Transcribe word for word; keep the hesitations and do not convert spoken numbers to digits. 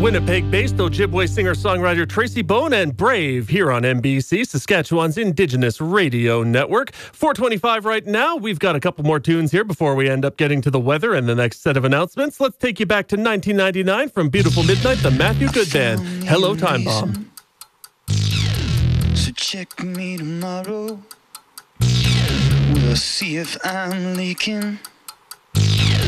Winnipeg-based Ojibwe singer-songwriter Tracy Bone and Brave here on N B C, Saskatchewan's Indigenous Radio Network. four twenty-five right now. We've got a couple more tunes here before we end up getting to the weather and the next set of announcements. Let's take you back to nineteen ninety-nine from Beautiful Midnight, the Matthew Good Band. Hello, Time Bomb. So check me tomorrow. We'll see if I'm leaking.